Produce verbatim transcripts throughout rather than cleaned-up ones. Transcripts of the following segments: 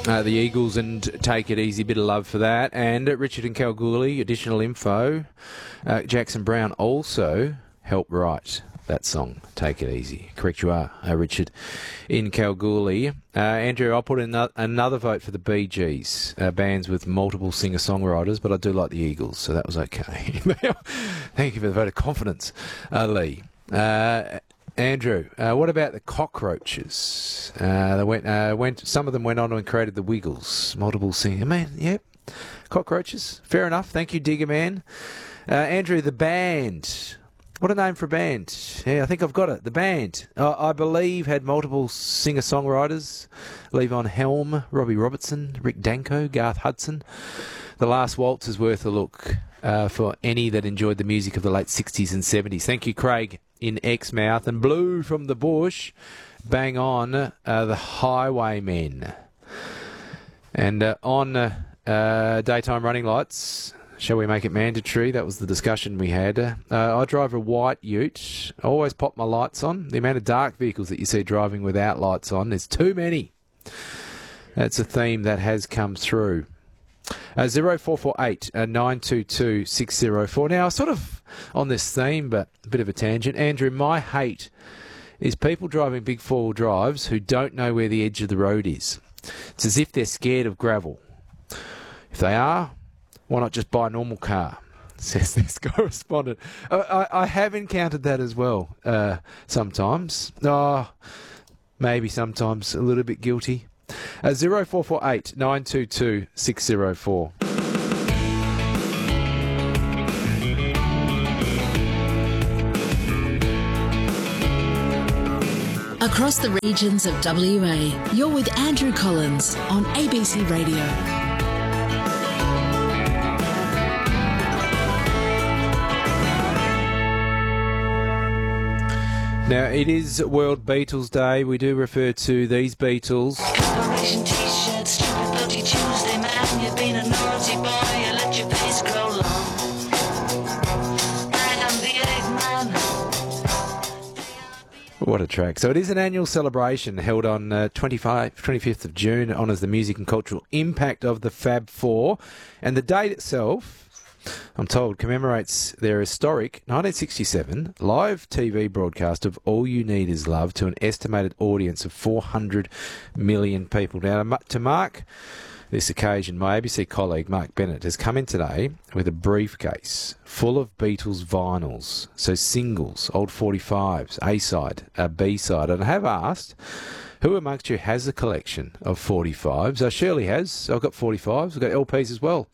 Uh, the Eagles and Take It Easy, bit of love for that. And uh, Richard and Kalgoorlie, additional info. Uh, Jackson Brown also helped write that song, Take It Easy. Correct you are, uh, Richard, in Kalgoorlie. Uh, Andrew, I'll put in no- another vote for the Bee Gees, uh, bands with multiple singer-songwriters, but I do like the Eagles, so that was okay. Thank you for the vote of confidence, uh, Lee. Uh, Andrew, uh, what about the Cockroaches? Uh, they went, uh, went. Some of them went on and created the Wiggles. Multiple singer, man. Yep, Cockroaches. Fair enough. Thank you, Digger Man. Uh, Andrew, the band. What a name for a band. Yeah, I think I've got it. The band, uh, I believe, had multiple singer-songwriters. Levon Helm, Robbie Robertson, Rick Danko, Garth Hudson. The Last Waltz is worth a look uh, for any that enjoyed the music of the late sixties and seventies. Thank you, Craig, in Exmouth. And Blue from the Bush, bang on, uh, the Highwaymen. And uh, on uh, uh, daytime running lights... Shall we make it mandatory? That was the discussion we had. Uh, I drive a white ute. I always pop my lights on. The amount of dark vehicles that you see driving without lights on, there's too many. That's a theme that has come through. Uh, zero four four eight nine two two six zero four. Now, sort of on this theme, but a bit of a tangent. Andrew, my hate is people driving big four-wheel drives who don't know where the edge of the road is. It's as if they're scared of gravel. If they are, why not just buy a normal car? Says this correspondent. I, I, I have encountered that as well uh, sometimes. Oh, maybe sometimes a little bit guilty. Uh, zero four four eight nine two two six zero four. Across the regions of W A, you're with Andrew Collins on A B C Radio. Now, it is World Beatles Day. We do refer to these Beatles. Collaboration t-shirts, stupid bloody Tuesday, man. You've been a naughty boy, you let your face grow long. I am the Eggman. What a track. So it is an annual celebration held on uh, twenty-fifth of June. It honours the music and cultural impact of the Fab Four. And the date itself, I'm told, commemorates their historic nineteen sixty-seven live T V broadcast of All You Need Is Love to an estimated audience of four hundred million people. Now, to mark this occasion, my A B C colleague, Mark Bennett, has come in today with a briefcase full of Beatles vinyls, so singles, old forty-fives, A-side, a B-side. And I have asked, who amongst you has a collection of forty-fives? Uh, Shirley has. I've got forty-fives. I've got L Ps as well.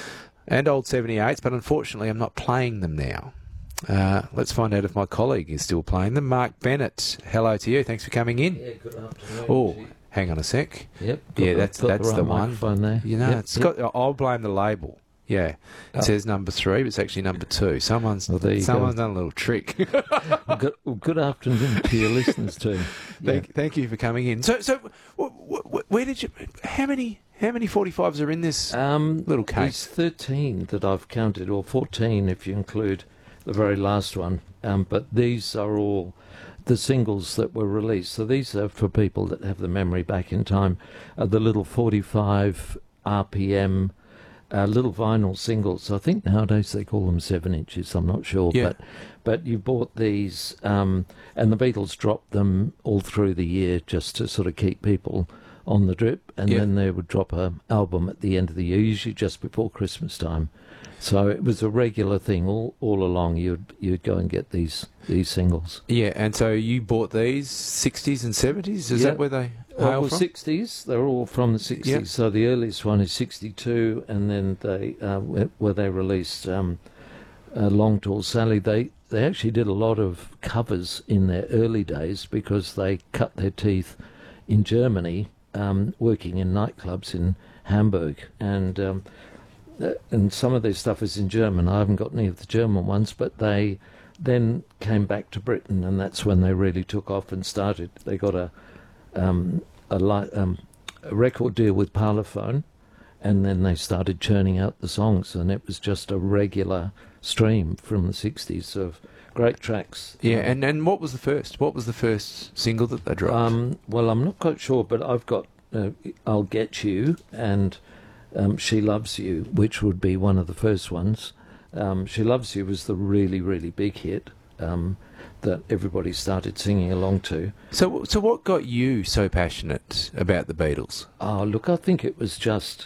And old seventy-eights, but unfortunately I'm not playing them now. Uh, let's find out if my colleague is still playing them. Mark Bennett, hello to you. Thanks for coming in. Yeah, good afternoon. Oh, hang on a sec. Yep. Yeah, the- that's got that's the, the right one. microphone there. You know, Yep, it's yep. got. I'll blame the label. Yeah, it Oh. says number three, but it's actually number two. Someone's Well, there you someone's go. done a little trick. Well, good, well, good afternoon to your listeners too. Thank, thank you for coming in. So, so wh- wh- where did you? How many? How many forty-fives are in this Um, little There's case? thirteen that I've counted, or fourteen if you include the very last one. Um, but these are all the singles that were released. So these are for people that have the memory back in time. Uh, the little forty-five R P M uh, little vinyl singles. I think nowadays they call them seven inches. I'm not sure. Yeah. But but you bought these, um, and the Beatles dropped them all through the year just to sort of keep people on the drip, and Yeah. then they would drop a album at the end of the year, usually just before Christmas time. So it was a regular thing all, all along. You'd you'd go and get these these singles. Yeah, and so you bought these sixties and seventies. Is Yeah. that where they Uh, hail well, from? sixties. They're all from the sixties. Yeah. So the earliest one is sixty-two, and then they uh, where, where they released um, uh, Long Tall Sally. They they actually did a lot of covers in their early days because they cut their teeth in Germany, um, working in nightclubs in Hamburg, and um, uh, and some of their stuff is in German. I haven't got any of the German ones, but they then came back to Britain, and that's when they really took off and started. They got a um, a, li- um, a record deal with Parlophone, and then they started churning out the songs, and it was just a regular stream from the sixties of great tracks. Yeah, and, and what was the first? What was the first single that they dropped? Um, well, I'm not quite sure, but I've got uh, I'll Get You and um, She Loves You, which would be one of the first ones. Um, She Loves You was the really, really big hit um, that everybody started singing along to. So, so what got you so passionate about the Beatles? Oh, look, I think it was just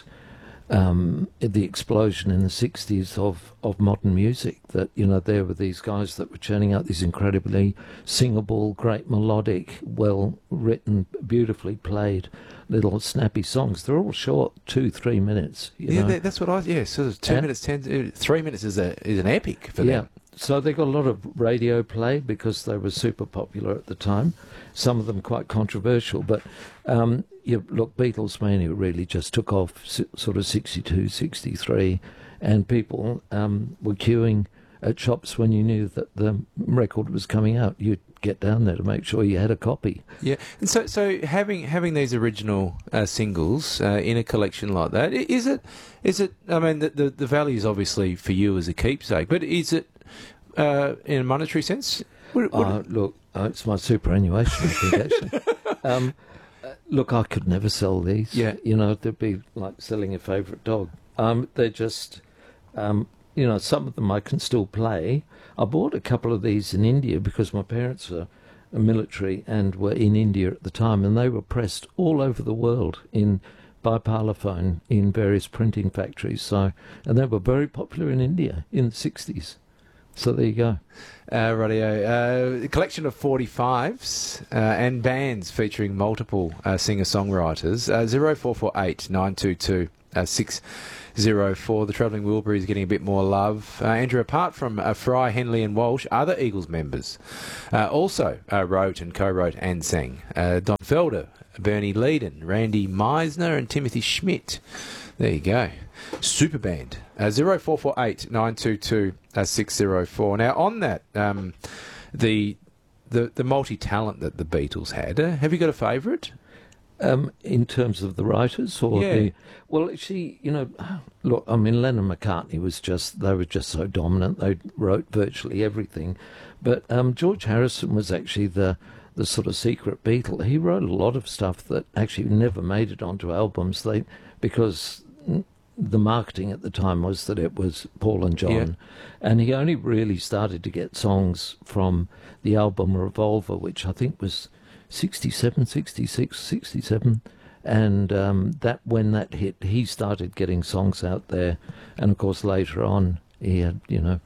um, the explosion in the sixties of, of modern music, that, you know, there were these guys that were churning out these incredibly singable, great melodic, well-written, beautifully played little snappy songs. They're all short, two, three minutes. You Yeah, know? that, that's what I. Yeah, so two And- minutes, ten, uh, three minutes is a is an epic for Yeah. them. So they got a lot of radio play because they were super popular at the time. Some of them quite controversial, but um, yeah, look, Beatles Mania really just took off s- sort of sixty-two, sixty-three, and people um, were queuing at shops when you knew that the record was coming out. You'd get down there to make sure you had a copy. Yeah, and so so having having these original uh, singles uh, in a collection like that, i- is it is it? I mean, the, the the value is obviously for you as a keepsake, but is it uh, in a monetary sense? Would, would Uh, look, uh, it's my superannuation, I think, actually. um, uh, look, I could never sell these. Yeah. You know, they'd be like selling a favourite dog. Um, they're just, um, you know, some of them I can still play. I bought a couple of these in India because my parents were military and were in India at the time, and they were pressed all over the world in by Parlophone in various printing factories. So, and they were very popular in India in the sixties. So there you go. Uh, radio. Uh, a collection of forty-fives uh, and bands featuring multiple uh, singer-songwriters. Uh, zero four four eight nine two two six zero four. The Travelling Wilbury is getting a bit more love. Uh, Andrew, apart from uh, Fry, Henley and Walsh, other Eagles members uh, also uh, wrote and co-wrote and sang. Uh, Don Felder, Bernie Leadon, Randy Meisner and Timothy Schmidt. There you go. Super band. Uh, zero four four eight nine two two six zero four. Now, on that, um, the the the multi-talent that the Beatles had, uh, have you got a favourite? Um, in terms of the writers, or Yeah. the well, actually, you know, look, I mean, Lennon and McCartney was just they were just so dominant. They wrote virtually everything, but um, George Harrison was actually the the sort of secret Beatle. He wrote a lot of stuff that actually never made it onto albums. They because the marketing at the time was that it was Paul and John, Yeah. and he only really started to get songs from the album Revolver, which I think was sixty-seven, sixty-six, sixty-seven, and um, that when that hit, he started getting songs out there, and of course later on he had, you know,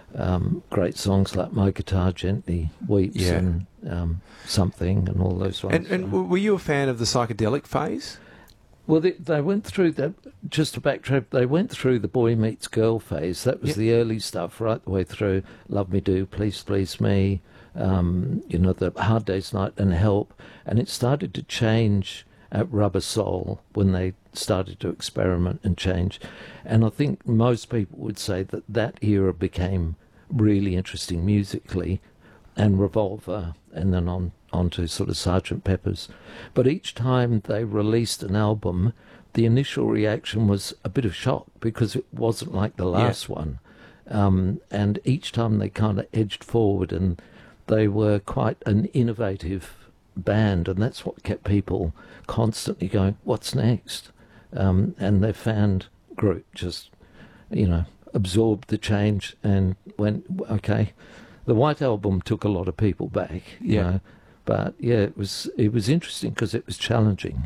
um, great songs like My Guitar Gently Weeps Yeah. and um, Something and all those ones. And, and w- were you a fan of the psychedelic phase? Well, they, they went through that, just to backtrack, they went through the boy meets girl phase. That was Yeah. the early stuff, right the way through Love Me Do, Please Please Me, um, you know, the Hard Day's Night and Help. And it started to change at Rubber Soul when they started to experiment and change. And I think most people would say that that era became really interesting musically, and Revolver, and then on, on to sort of Sergeant Pepper's. But each time they released an album, the initial reaction was a bit of shock because it wasn't like the last one. Um, and each time they kind of edged forward, and they were quite an innovative band, and that's what kept people constantly going, what's next? Um, and their fan group just, you know, absorbed the change and went, okay. The White Album took a lot of people back, you Yeah. know, but yeah, it was it was interesting because it was challenging.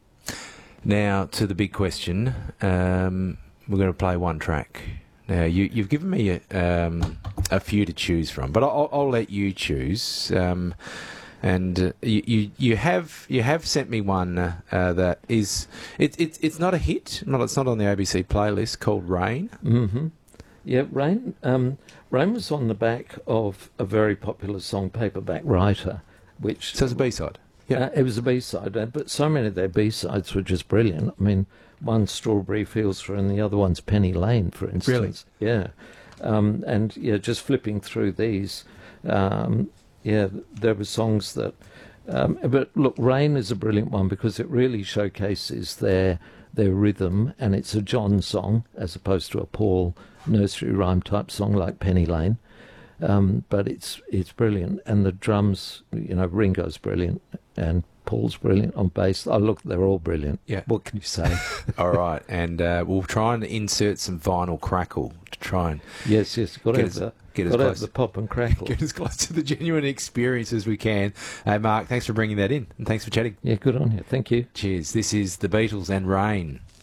Now, to the big question, um, we're going to play one track. Now, you, you've given me a, um, a few to choose from, but I'll, I'll let you choose. Um, and uh, you, you you have you have sent me one uh, uh, that is it, it it's not a hit. Not it's not on the A B C playlist, called Rain. Mm-hmm. Yeah, Rain. Um, Rain was on the back of a very popular song, Paperback Writer, which So it's a B side. Yeah. Uh, it was a B-side, uh, but so many of their B-sides were just brilliant. I mean, one's Strawberry Fields for, and the other one's Penny Lane, for instance. Really? Yeah. Um, and, yeah, just flipping through these, um, yeah, there were songs that... Um, but, look, Rain is a brilliant one because it really showcases their their rhythm, and it's a John song as opposed to a Paul nursery rhyme type song like Penny Lane. Um, but it's it's brilliant, and the drums, you know, Ringo's brilliant, and Paul's brilliant on bass. Oh, look, they're all brilliant. Yeah. What can you say? All right, and uh, we'll try and insert some vinyl crackle to try and yes, yes. Got to Get have us- the, get us got to have close. the pop and crackle. get as close to the genuine experience as we can. Hey, Mark, thanks for bringing that in, and thanks for chatting. Yeah, good on you. Thank you. Cheers. This is the Beatles and Rain.